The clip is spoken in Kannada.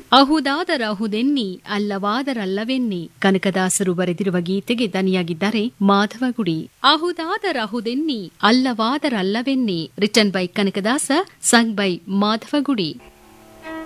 ಅಹುದಾದರಹುದೆನ್ನಿ ಅಲ್ಲವಾದರಲ್ಲವೆನ್ನಿ ಕನಕದಾಸರು ಬರೆದಿರುವ ಗೀತೆಗೆ ದನಿಯಾಗಿದ್ದಾರೆ Madhavagudi. ಅಹುದಾದರಹುದೆನ್ನಿ ಅಲ್ಲವಾದರಲ್ಲವೆನ್ನಿ written by Kanakadasa, sung by Madhavagudi.